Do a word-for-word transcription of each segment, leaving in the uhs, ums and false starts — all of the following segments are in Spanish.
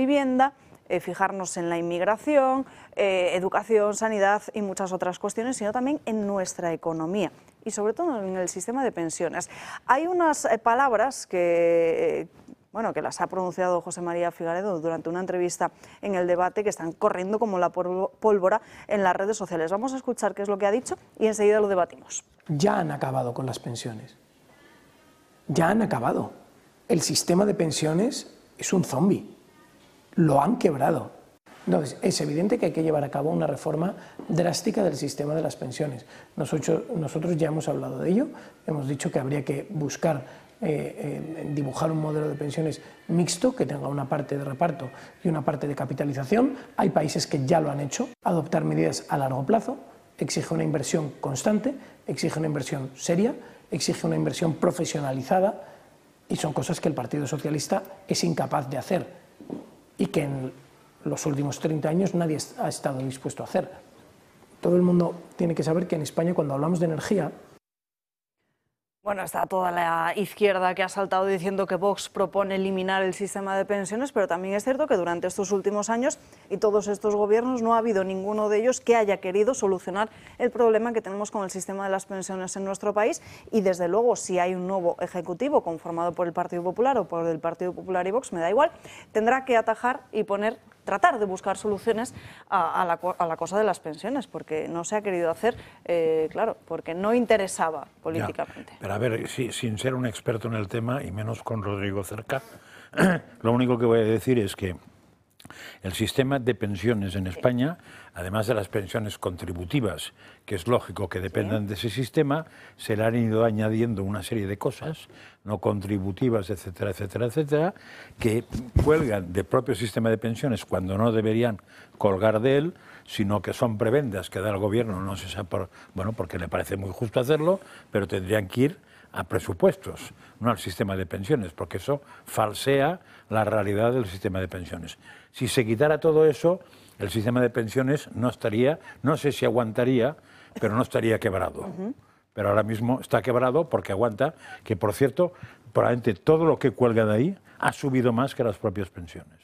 vivienda, eh, fijarnos en la inmigración, eh, educación, sanidad y muchas otras cuestiones, sino también en nuestra economía y sobre todo en el sistema de pensiones. Hay unas eh, palabras que... Eh, bueno, que las ha pronunciado José María Figaredo durante una entrevista en el debate, que están corriendo como la pólvora en las redes sociales. Vamos a escuchar qué es lo que ha dicho y enseguida lo debatimos. Ya han acabado con las pensiones. Ya han acabado. El sistema de pensiones es un zombi. Lo han quebrado. Entonces, es evidente que hay que llevar a cabo una reforma drástica del sistema de las pensiones. Nosotros, nosotros ya hemos hablado de ello, hemos dicho que habría que buscar Eh, eh, dibujar un modelo de pensiones mixto que tenga una parte de reparto y una parte de capitalización. Hay países que ya lo han hecho. Adoptar medidas a largo plazo exige una inversión constante, exige una inversión seria, exige una inversión profesionalizada y son cosas que el Partido Socialista es incapaz de hacer y que en los últimos treinta años nadie ha estado dispuesto a hacer. Todo el mundo tiene que saber que en España, cuando hablamos de energía, bueno, está toda la izquierda que ha saltado diciendo que Vox propone eliminar el sistema de pensiones, pero también es cierto que durante estos últimos años y todos estos gobiernos no ha habido ninguno de ellos que haya querido solucionar el problema que tenemos con el sistema de las pensiones en nuestro país y desde luego si hay un nuevo ejecutivo conformado por el Partido Popular o por el Partido Popular y Vox, me da igual, tendrá que atajar y poner tratar de buscar soluciones a, a, la, a la cosa de las pensiones, porque no se ha querido hacer, eh, claro, porque no interesaba políticamente. Ya, pero a ver, sí, sin ser un experto en el tema, y menos con Rodrigo cerca, lo único que voy a decir es que el sistema de pensiones en España, además de las pensiones contributivas, que es lógico que dependan de ese sistema, se le han ido añadiendo una serie de cosas, no contributivas, etcétera, etcétera, etcétera, que cuelgan del propio sistema de pensiones cuando no deberían colgar de él, sino que son prebendas que da el gobierno, no se sabe por, bueno, porque le parece muy justo hacerlo, pero tendrían que ir a presupuestos, no al sistema de pensiones, porque eso falsea la realidad del sistema de pensiones. Si se quitara todo eso, el sistema de pensiones no estaría, no sé si aguantaría, pero no estaría quebrado. Uh-huh. Pero ahora mismo está quebrado porque aguanta, que por cierto, probablemente todo lo que cuelga de ahí ha subido más que las propias pensiones.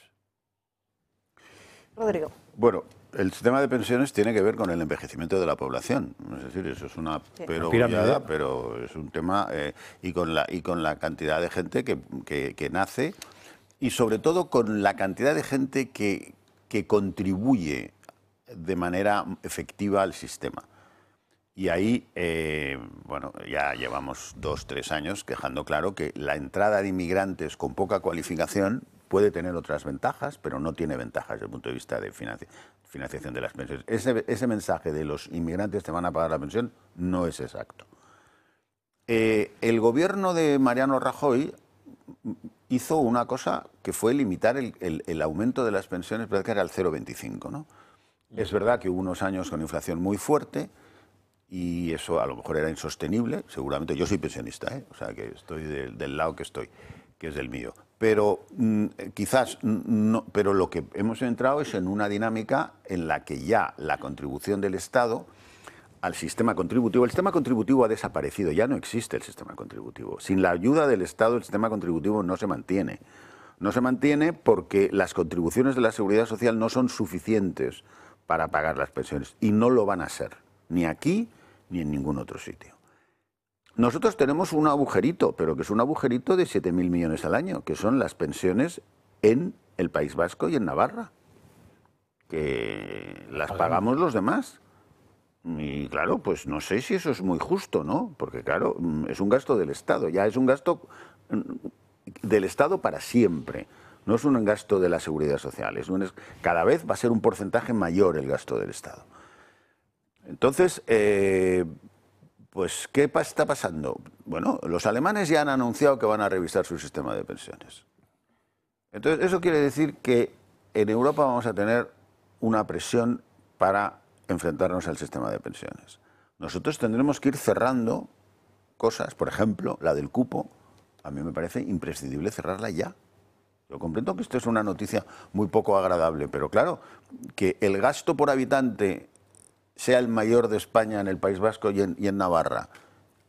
Rodrigo. Bueno, el sistema de pensiones tiene que ver con el envejecimiento de la población, es decir, eso es una sí. pero ya, pero es un tema eh, y con la y con la cantidad de gente que, que, que nace y sobre todo con la cantidad de gente que, que contribuye de manera efectiva al sistema. Y ahí, eh, bueno, ya llevamos dos, tres años dejando claro que la entrada de inmigrantes con poca cualificación puede tener otras ventajas, pero no tiene ventajas desde el punto de vista de financi financiación de las pensiones. Ese, ese mensaje de los inmigrantes te van a pagar la pensión no es exacto. Eh, el gobierno de Mariano Rajoy hizo una cosa que fue limitar el, el, el aumento de las pensiones, pero que era el cero coma veinticinco, ¿no? Es verdad que hubo unos años con inflación muy fuerte y eso a lo mejor era insostenible, seguramente. Yo soy pensionista, ¿eh? O sea que estoy de, del lado que estoy, que es del mío. Pero mm, quizás no, pero lo que hemos entrado es en una dinámica en la que ya la contribución del Estado al sistema contributivo, el sistema contributivo ha desaparecido, ya no existe el sistema contributivo. Sin la ayuda del Estado el sistema contributivo no se mantiene. No se mantiene porque las contribuciones de la Seguridad Social no son suficientes para pagar las pensiones y no lo van a ser, ni aquí ni en ningún otro sitio. Nosotros tenemos un agujerito, pero que es un agujerito de siete mil millones al año, que son las pensiones en el País Vasco y en Navarra, que las pagamos los demás. Y claro, pues no sé si eso es muy justo, ¿no? Porque claro, es un gasto del Estado, ya es un gasto del Estado para siempre. No es un gasto de la Seguridad Social, es un, cada vez va a ser un porcentaje mayor el gasto del Estado. Entonces, eh, pues, ¿qué está pasando? Bueno, los alemanes ya han anunciado que van a revisar su sistema de pensiones. Entonces, eso quiere decir que en Europa vamos a tener una presión para enfrentarnos al sistema de pensiones. Nosotros tendremos que ir cerrando cosas, por ejemplo, la del cupo, a mí me parece imprescindible cerrarla ya. Yo comprendo que esto es una noticia muy poco agradable, pero claro, que el gasto por habitante sea el mayor de España en el País Vasco y en, y en Navarra,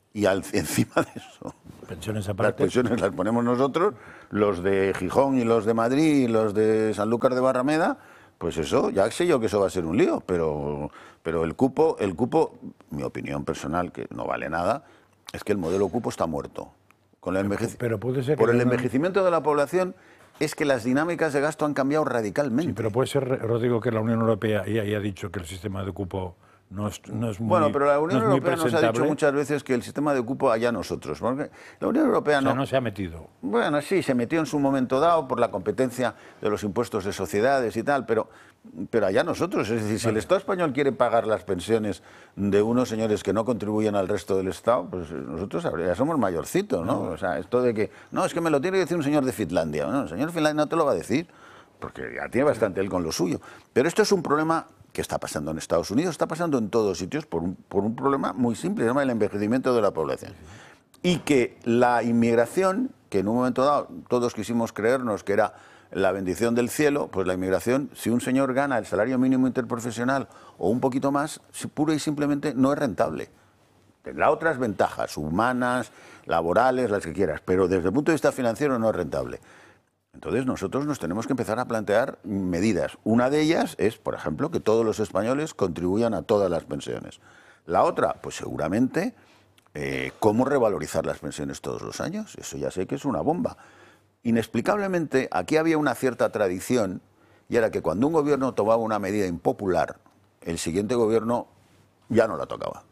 Y al, encima de eso, pensiones aparte. Las pensiones las ponemos nosotros, los de Gijón y los de Madrid y los de Sanlúcar de Barrameda, pues eso, ya sé yo que eso va a ser un lío, pero, pero el cupo, el cupo, mi opinión personal, que no vale nada, es que el modelo cupo está muerto. Con el envejec... pero puede ser Por el no... envejecimiento de la población es que las dinámicas de gasto han cambiado radicalmente. Sí, pero puede ser, Rodrigo, que la Unión Europea ya haya dicho que el sistema de cupo no es, no es muy Bueno, pero la Unión no Europea nos ha dicho muchas veces que el sistema de cupo allá nosotros. Porque la Unión Europea o sea, no... no se ha metido. Bueno, sí, se metió en su momento dado por la competencia de los impuestos de sociedades y tal, pero, pero allá nosotros. Es decir, si vale. el Estado español quiere pagar las pensiones de unos señores que no contribuyen al resto del Estado, pues nosotros ya somos mayorcitos, ¿no? O sea, esto de que, no, es que me lo tiene que decir un señor de Finlandia. No, el señor de Finlandia no te lo va a decir, porque ya tiene bastante él con lo suyo. Pero esto es un problema que está pasando en Estados Unidos, está pasando en todos sitios por un, por un problema muy simple, se llama el envejecimiento de la población. Y que la inmigración, que en un momento dado todos quisimos creernos que era la bendición del cielo, pues la inmigración, si un señor gana el salario mínimo interprofesional o un poquito más, pura y simplemente no es rentable. Tendrá otras ventajas, humanas, laborales, las que quieras, pero desde el punto de vista financiero no es rentable. Entonces nosotros nos tenemos que empezar a plantear medidas. Una de ellas es, por ejemplo, que todos los españoles contribuyan a todas las pensiones. La otra, pues seguramente, eh, cómo revalorizar las pensiones todos los años. Eso ya sé que es una bomba. Inexplicablemente, aquí había una cierta tradición, y era que cuando un gobierno tomaba una medida impopular, el siguiente gobierno ya no la tocaba.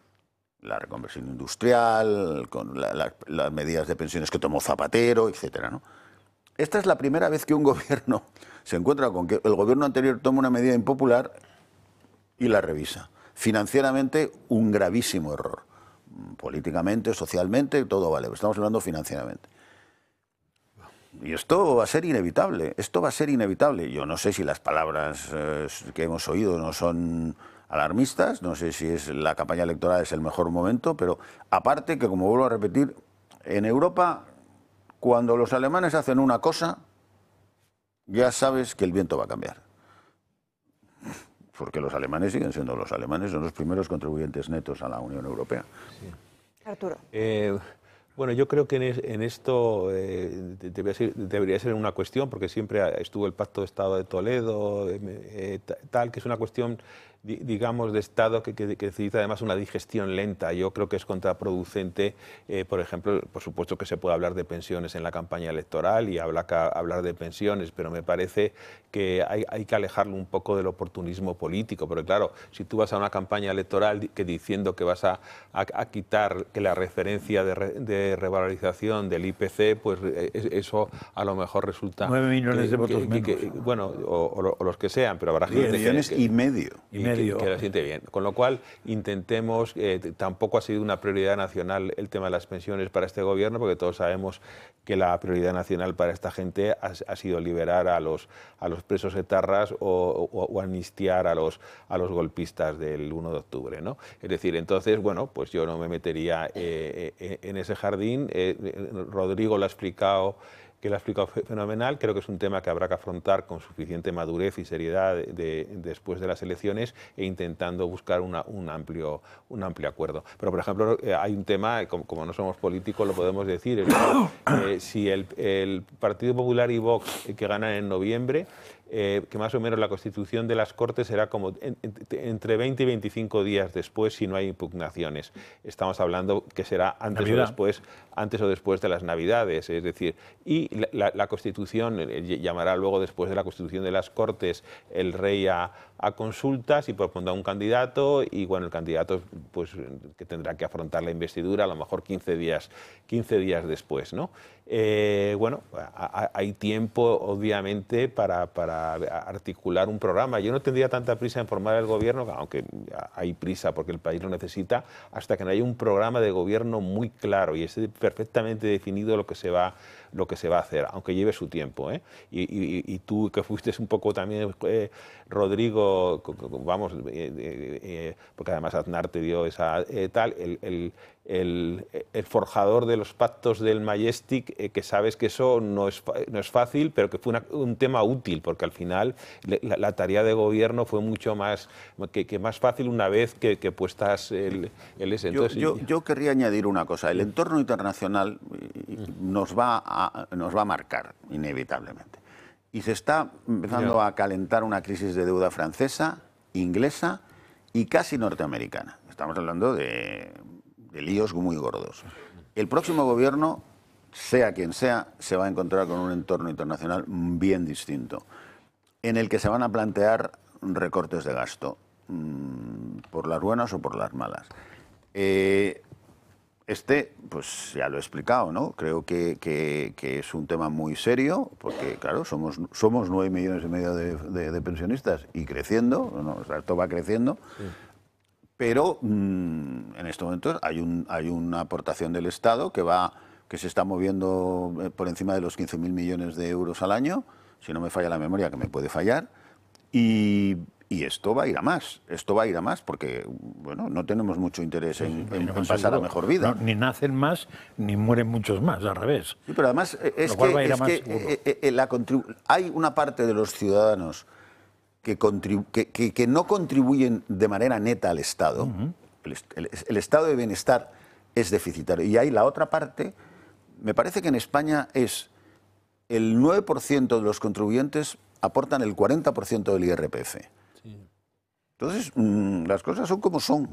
La reconversión industrial, con la, la, las medidas de pensiones que tomó Zapatero, etcétera, ¿no? Esta es la primera vez que un gobierno se encuentra con que el gobierno anterior toma una medida impopular y la revisa. Financieramente, un gravísimo error. Políticamente, socialmente, todo vale. Estamos hablando financieramente. Y esto va a ser inevitable. Esto va a ser inevitable. Yo no sé si las palabras eh, que hemos oído no son alarmistas, no sé si es la campaña electoral es el mejor momento, pero aparte que, como vuelvo a repetir, en Europa, cuando los alemanes hacen una cosa, ya sabes que el viento va a cambiar. Porque los alemanes siguen siendo los alemanes, son los primeros contribuyentes netos a la Unión Europea. Sí. Arturo. Eh, bueno, yo creo que en, es, en esto eh, debería, ser, debería ser una cuestión, porque siempre estuvo el Pacto de Estado de Toledo, eh, tal, que es una cuestión, digamos, de Estado que, que, que necesita además una digestión lenta. Yo creo que es contraproducente, eh, por ejemplo, por supuesto que se puede hablar de pensiones en la campaña electoral y habla, hablar de pensiones, pero me parece que hay, hay que alejarlo un poco del oportunismo político, porque claro, si tú vas a una campaña electoral que diciendo que vas a, a, a quitar que la referencia de, re, de revalorización del I P C, pues eso a lo mejor resulta... Nueve millones que, de votos que, menos. Que, bueno, o, o los que sean, pero habrá gente... Diez millones y medio. Y medio. Que, que lo siente bien. Con lo cual, intentemos, eh, tampoco ha sido una prioridad nacional el tema de las pensiones para este gobierno, porque todos sabemos que la prioridad nacional para esta gente ha, ha sido liberar a los, a los presos etarras o, o, o amnistiar a los, a los golpistas del uno de octubre, ¿no? Es decir, entonces, bueno, pues yo no me metería eh, eh, en ese jardín. Eh, Rodrigo lo ha explicado que lo ha explicado fenomenal. Creo que es un tema que habrá que afrontar con suficiente madurez y seriedad de, de, después de las elecciones e intentando buscar una, un, amplio, un amplio acuerdo. Pero, por ejemplo, eh, hay un tema, como, como no somos políticos, lo podemos decir, es que, eh, si el, el Partido Popular y Vox, eh, que ganan en noviembre, Eh, que más o menos la constitución de las Cortes será como en, en, entre veinte y veinticinco días después si no hay impugnaciones. Estamos hablando que será antes o después, antes o después de las Navidades, es decir, y la, la, la Constitución eh, llamará luego después de la constitución de las Cortes el rey a, a consultas y propondrá un candidato y bueno, el candidato pues que tendrá que afrontar la investidura a lo mejor quince días, quince días después, ¿no? Eh, bueno, a, a, hay tiempo obviamente para, para articular un programa. Yo no tendría tanta prisa en formar el gobierno, aunque hay prisa porque el país lo necesita, hasta que no haya un programa de gobierno muy claro y esté perfectamente definido lo que se va, lo que se va a hacer, aunque lleve su tiempo, ¿eh? Y, y, y tú que fuiste un poco también, eh, Rodrigo, vamos, eh, eh, porque además Aznar te dio esa eh, tal, el, el, el, el forjador de los pactos del Majestic, eh, que sabes que eso no es, no es fácil, pero que fue una, un tema útil, porque al final la, la tarea de gobierno fue mucho más, que, que más fácil una vez que, que puestas el, el ese. Entonces, yo, yo, yo querría añadir una cosa. El entorno internacional nos va a, nos va a marcar, inevitablemente. Y se está empezando a calentar una crisis de deuda francesa, inglesa y casi norteamericana. Estamos hablando de, de líos muy gordos. El próximo gobierno, sea quien sea, se va a encontrar con un entorno internacional bien distinto, en el que se van a plantear recortes de gasto, mmm, por las buenas o por las malas. Eh, Este, pues ya lo he explicado, ¿no? Creo que, que, que es un tema muy serio, porque claro, somos, somos nueve millones y medio de, de, de pensionistas y creciendo, ¿no? O sea, esto va creciendo, sí. Pero mmm, en estos momentos hay, un, hay una aportación del Estado que, va, que se está moviendo por encima de los quince mil millones de euros al año, si no me falla la memoria, que me puede fallar, y... Y esto va a ir a más, esto va a ir a más, porque bueno, no tenemos mucho interés en, en, en pasar a mejor vida. No, ni nacen más, ni mueren muchos más, al revés. Sí, pero además es que, es que eh, eh, la hay una parte de los ciudadanos que, que, que, que no contribuyen de manera neta al Estado. Uh-huh. el, el, el estado de bienestar es deficitario. Y hay la otra parte, me parece que en España es el nueve por ciento de los contribuyentes aportan el cuarenta por ciento del I R P F. Entonces, mmm, las cosas son como son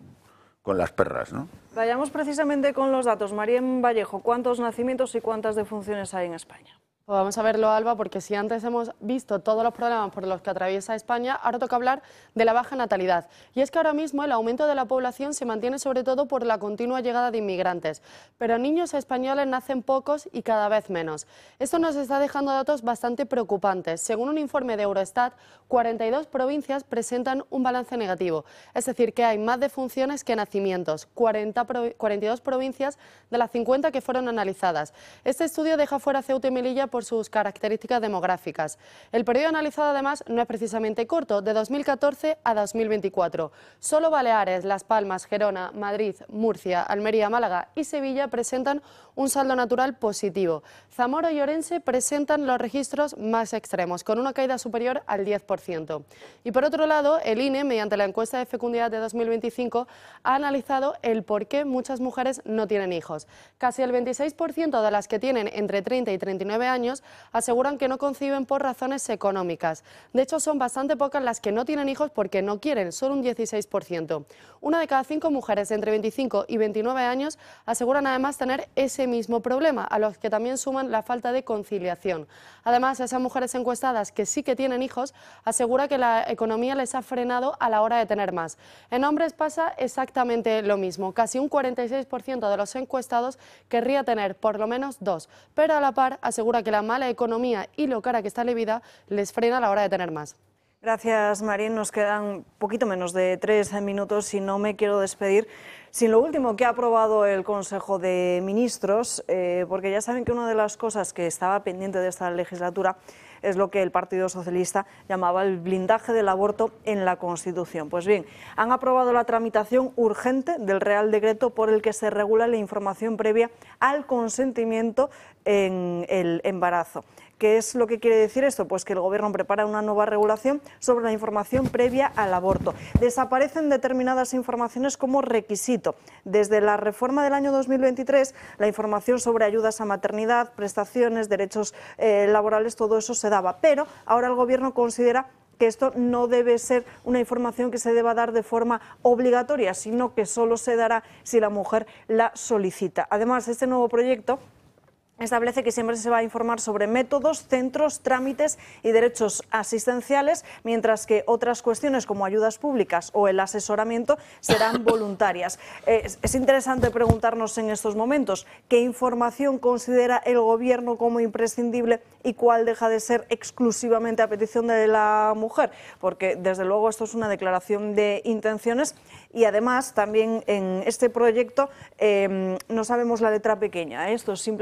con las perras, ¿no? Vayamos precisamente con los datos. Marien Vallejo, ¿cuántos nacimientos y cuántas defunciones hay en España? Pues vamos a verlo, Alba, porque si antes hemos visto todos los problemas por los que atraviesa España, ahora toca hablar de la baja natalidad. Y es que ahora mismo el aumento de la población se mantiene sobre todo por la continua llegada de inmigrantes, pero niños españoles nacen pocos y cada vez menos. Esto nos está dejando datos bastante preocupantes. Según un informe de Eurostat, cuarenta y dos provincias presentan un balance negativo, es decir, que hay más defunciones que nacimientos, cuarenta, cuarenta y dos provincias de las cincuenta que fueron analizadas. Este estudio deja fuera Ceuta y Melilla por sus características demográficas. El periodo analizado además no es precisamente corto, de dos mil catorce a dos mil veinticuatro. Solo Baleares, Las Palmas, Gerona, Madrid, Murcia, Almería, Málaga y Sevilla presentan un saldo natural positivo. Zamora y Orense presentan los registros más extremos, con una caída superior al diez por ciento. Y por otro lado, el I N E, mediante la encuesta de fecundidad de dos mil veinticinco, ha analizado el por qué muchas mujeres no tienen hijos. Casi el veintiséis por ciento de las que tienen entre treinta y treinta y nueve años aseguran que no conciben por razones económicas. De hecho, son bastante pocas las que no tienen hijos porque no quieren, solo un dieciséis por ciento. Una de cada cinco mujeres entre veinticinco y veintinueve años aseguran además tener ese mismo problema, a los que también suman la falta de conciliación. Además, esas mujeres encuestadas que sí que tienen hijos asegura que la economía les ha frenado a la hora de tener más. En hombres pasa exactamente lo mismo. Casi un cuarenta y seis por ciento de los encuestados querría tener por lo menos dos, pero a la par asegura que la mala economía y lo cara que está la vida les frena a la hora de tener más. Gracias, Marín. Nos quedan poquito menos de tres minutos y no me quiero despedir sin lo último que ha aprobado el Consejo de Ministros, eh, porque ya saben que una de las cosas que estaba pendiente de esta legislatura es lo que el Partido Socialista llamaba el blindaje del aborto en la Constitución. Pues bien, han aprobado la tramitación urgente del Real Decreto por el que se regula la información previa al consentimiento en el embarazo. ¿Qué es lo que quiere decir esto? Pues que el Gobierno prepara una nueva regulación sobre la información previa al aborto. Desaparecen determinadas informaciones como requisito. Desde la reforma del año dos mil veintitrés, la información sobre ayudas a maternidad, prestaciones, derechos eh, laborales, todo eso se daba. Pero ahora el Gobierno considera que esto no debe ser una información que se deba dar de forma obligatoria, sino que solo se dará si la mujer la solicita. Además, este nuevo proyecto establece que siempre se va a informar sobre métodos, centros, trámites y derechos asistenciales, mientras que otras cuestiones como ayudas públicas o el asesoramiento serán voluntarias. Es, es interesante preguntarnos en estos momentos qué información considera el Gobierno como imprescindible y cuál deja de ser exclusivamente a petición de la mujer, porque desde luego esto es una declaración de intenciones y además también en este proyecto eh, no sabemos la letra pequeña, ¿eh? Esto es simplemente a través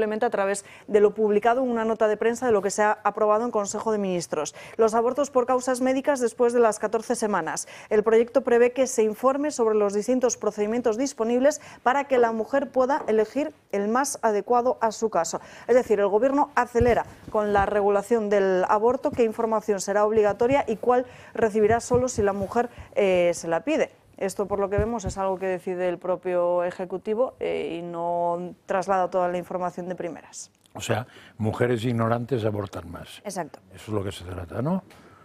través de lo publicado en una nota de prensa de lo que se ha aprobado en Consejo de Ministros. Los abortos por causas médicas después de las catorce semanas. El proyecto prevé que se informe sobre los distintos procedimientos disponibles para que la mujer pueda elegir el más adecuado a su caso. Es decir, el Gobierno acelera con la regulación del aborto qué información será obligatoria y cuál recibirá solo si la mujer eh, se la pide. Esto, por lo que vemos, es algo que decide el propio Ejecutivo eh, y no traslada toda la información de primeras. O sea, mujeres ignorantes abortan más. Exacto. Eso es lo que se trata, ¿no?